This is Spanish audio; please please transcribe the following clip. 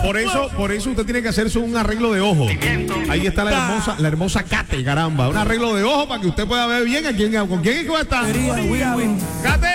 Por eso usted tiene que hacerse un arreglo de ojo. Ahí está la hermosa Kate, caramba. Un arreglo de ojo para que usted pueda ver bien con quién es que va a estar. Kate.